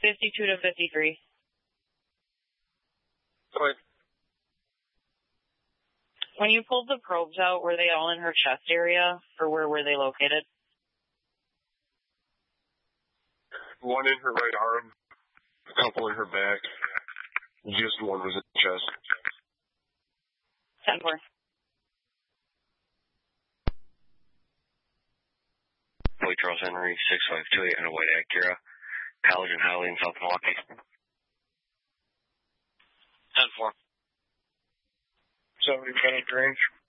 52 to 53. Go ahead. When you pulled the probes out, were they all in her chest area, or where were they located? One in her right arm, a couple in her back. Just one was in the chest. 10-4. Boy Charles Henry, 6528 on a white Acura, College and Highway in South Milwaukee. 10-4. 70 minute range.